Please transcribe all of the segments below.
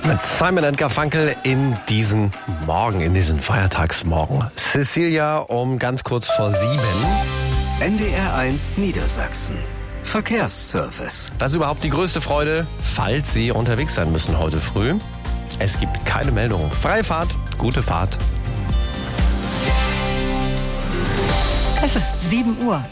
Mit Simon & Garfunkel in diesen Feiertagsmorgen. Cecilia um ganz kurz vor 7. NDR1 Niedersachsen. Verkehrsservice. Das ist überhaupt die größte Freude, falls Sie unterwegs sein müssen heute früh. Es gibt keine Meldung. Freie Fahrt, gute Fahrt. Es ist 7 Uhr.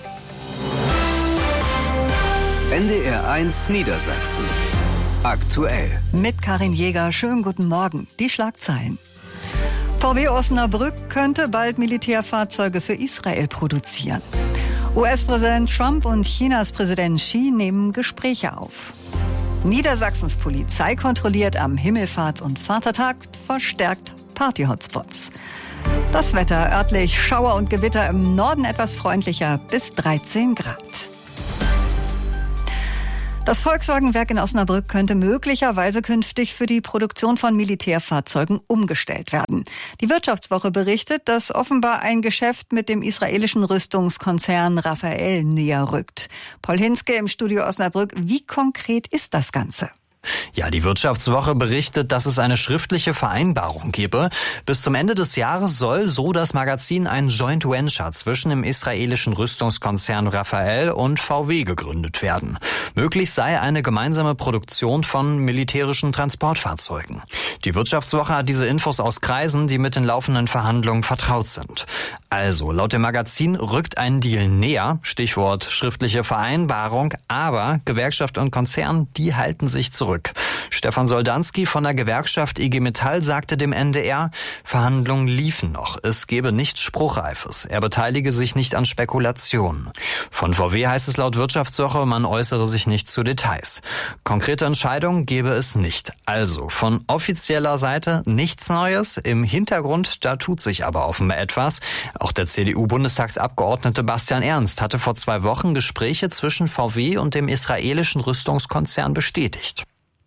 NDR1 Niedersachsen. Aktuell. Mit Karin Jäger, schönen guten Morgen. Die Schlagzeilen. VW Osnabrück könnte bald Militärfahrzeuge für Israel produzieren. US-Präsident Trump und Chinas Präsident Xi nehmen Gespräche auf. Niedersachsens Polizei kontrolliert am Himmelfahrts- und Vatertag verstärkt Party-Hotspots. Das Wetter örtlich Schauer und Gewitter, im Norden etwas freundlicher bis 13 Grad. Das Volkswagen-Werk in Osnabrück könnte möglicherweise künftig für die Produktion von Militärfahrzeugen umgestellt werden. Die Wirtschaftswoche berichtet, dass offenbar ein Geschäft mit dem israelischen Rüstungskonzern Rafael näher rückt. Paul Hinske im Studio Osnabrück. Wie konkret ist das Ganze? Ja, die Wirtschaftswoche berichtet, dass es eine schriftliche Vereinbarung gebe. Bis zum Ende des Jahres soll, so das Magazin, ein Joint Venture zwischen dem israelischen Rüstungskonzern Rafael und VW gegründet werden. Möglich sei eine gemeinsame Produktion von militärischen Transportfahrzeugen. Die Wirtschaftswoche hat diese Infos aus Kreisen, die mit den laufenden Verhandlungen vertraut sind. Also, laut dem Magazin rückt ein Deal näher, Stichwort schriftliche Vereinbarung, aber Gewerkschaft und Konzern, die halten sich zurück. Stefan Soldanski von der Gewerkschaft IG Metall sagte dem NDR, Verhandlungen liefen noch, es gebe nichts Spruchreifes, er beteilige sich nicht an Spekulationen. Von VW heißt es laut Wirtschaftswoche, man äußere sich nicht zu Details. Konkrete Entscheidungen gebe es nicht. Also von offizieller Seite nichts Neues, im Hintergrund, da tut sich aber offenbar etwas. Auch der CDU-Bundestagsabgeordnete Bastian Ernst hatte vor 2 Wochen Gespräche zwischen VW und dem israelischen Rüstungskonzern bestätigt.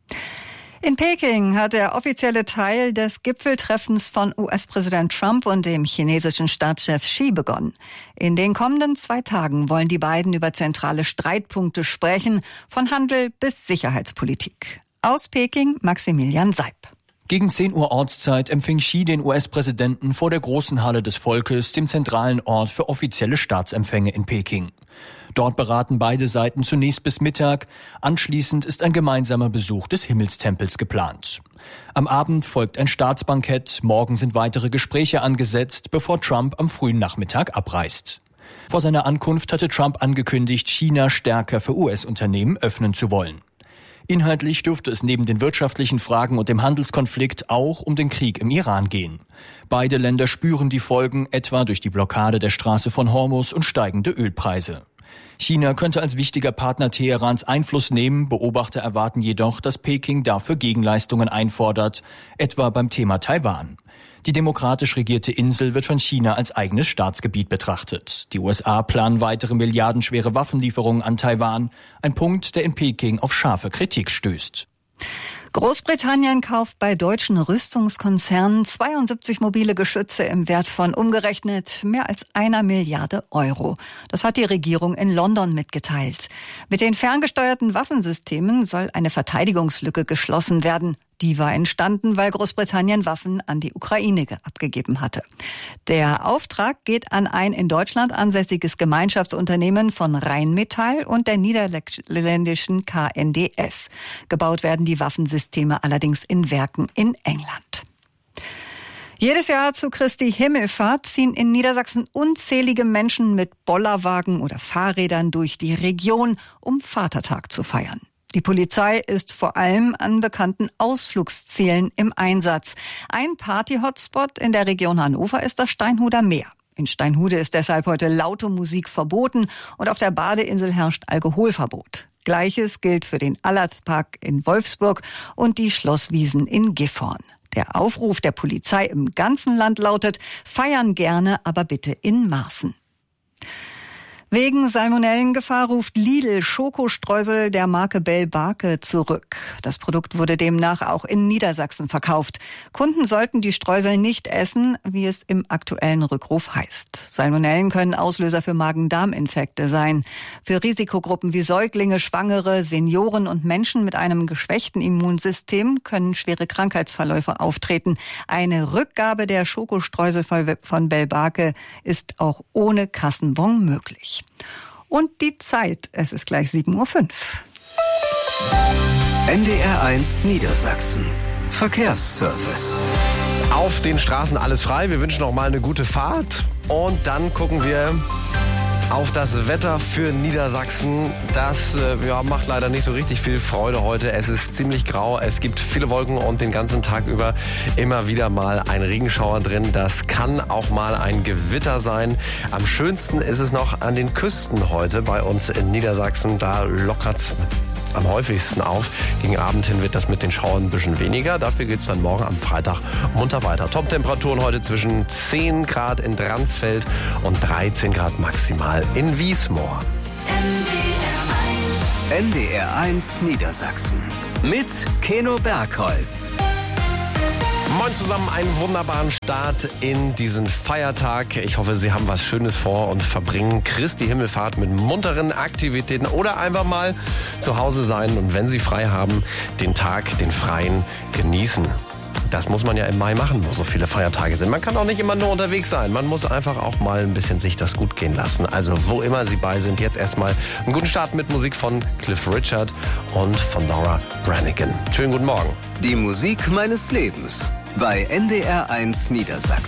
In Peking hat der offizielle Teil des Gipfeltreffens von US-Präsident Trump und dem chinesischen Staatschef Xi begonnen. In den kommenden 2 Tagen wollen die beiden über zentrale Streitpunkte sprechen, von Handel bis Sicherheitspolitik. Aus Peking Maximilian Seib. Gegen 10 Uhr Ortszeit empfing Xi den US-Präsidenten vor der großen Halle des Volkes, dem zentralen Ort für offizielle Staatsempfänge in Peking. Dort beraten beide Seiten zunächst bis Mittag. Anschließend ist ein gemeinsamer Besuch des Himmelstempels geplant. Am Abend folgt ein Staatsbankett. Morgen sind weitere Gespräche angesetzt, bevor Trump am frühen Nachmittag abreist. Vor seiner Ankunft hatte Trump angekündigt, China stärker für US-Unternehmen öffnen zu wollen. Inhaltlich dürfte es neben den wirtschaftlichen Fragen und dem Handelskonflikt auch um den Krieg im Iran gehen. Beide Länder spüren die Folgen, etwa durch die Blockade der Straße von Hormuz und steigende Ölpreise. China könnte als wichtiger Partner Teherans Einfluss nehmen. Beobachter erwarten jedoch, dass Peking dafür Gegenleistungen einfordert, etwa beim Thema Taiwan. Die demokratisch regierte Insel wird von China als eigenes Staatsgebiet betrachtet. Die USA planen weitere milliardenschwere Waffenlieferungen an Taiwan, ein Punkt, der in Peking auf scharfe Kritik stößt. Großbritannien kauft bei deutschen Rüstungskonzernen 72 mobile Geschütze im Wert von umgerechnet mehr als 1 Milliarde Euro. Das hat die Regierung in London mitgeteilt. Mit den ferngesteuerten Waffensystemen soll eine Verteidigungslücke geschlossen werden. Die war entstanden, weil Großbritannien Waffen an die Ukraine abgegeben hatte. Der Auftrag geht an ein in Deutschland ansässiges Gemeinschaftsunternehmen von Rheinmetall und der niederländischen KNDS. Gebaut werden die Waffensysteme allerdings in Werken in England. Jedes Jahr zu Christi Himmelfahrt ziehen in Niedersachsen unzählige Menschen mit Bollerwagen oder Fahrrädern durch die Region, um Vatertag zu feiern. Die Polizei ist vor allem an bekannten Ausflugszielen im Einsatz. Ein Party-Hotspot in der Region Hannover ist das Steinhuder Meer. In Steinhude ist deshalb heute laute Musik verboten und auf der Badeinsel herrscht Alkoholverbot. Gleiches gilt für den Allertpark in Wolfsburg und die Schlosswiesen in Gifhorn. Der Aufruf der Polizei im ganzen Land lautet: Feiern gerne, aber bitte in Maßen. Wegen Salmonellengefahr ruft Lidl Schokostreusel der Marke Bell Barke zurück. Das Produkt wurde demnach auch in Niedersachsen verkauft. Kunden sollten die Streusel nicht essen, wie es im aktuellen Rückruf heißt. Salmonellen können Auslöser für Magen-Darm-Infekte sein. Für Risikogruppen wie Säuglinge, Schwangere, Senioren und Menschen mit einem geschwächten Immunsystem können schwere Krankheitsverläufe auftreten. Eine Rückgabe der Schokostreusel von Bell Barke ist auch ohne Kassenbon möglich. Und die Zeit, es ist gleich 7:05 Uhr. NDR1 Niedersachsen. Verkehrsservice. Auf den Straßen alles frei. Wir wünschen noch mal eine gute Fahrt. Und dann gucken wir auf das Wetter für Niedersachsen. Das macht leider nicht so richtig viel Freude heute. Es ist ziemlich grau, es gibt viele Wolken und den ganzen Tag über immer wieder mal ein Regenschauer drin. Das kann auch mal ein Gewitter sein. Am schönsten ist es noch an den Küsten heute bei uns in Niedersachsen. Da lockert's am häufigsten auf. Gegen Abend hin wird das mit den Schauern ein bisschen weniger. Dafür geht's dann morgen am Freitag munter weiter. Top-Temperaturen heute zwischen 10 Grad in Dransfeld und 13 Grad maximal in Wiesmoor. NDR1 Niedersachsen. Mit Keno Bergholz. Moin zusammen, einen wunderbaren Start in diesen Feiertag. Ich hoffe, Sie haben was Schönes vor und verbringen Christi Himmelfahrt mit munteren Aktivitäten oder einfach mal zu Hause sein und wenn Sie frei haben, den Tag, den freien genießen. Das muss man ja im Mai machen, wo so viele Feiertage sind. Man kann auch nicht immer nur unterwegs sein. Man muss einfach auch mal ein bisschen sich das gut gehen lassen. Also wo immer Sie bei sind, jetzt erstmal einen guten Start mit Musik von Cliff Richard und von Laura Branigan. Schönen guten Morgen. Die Musik meines Lebens bei NDR1 Niedersachsen.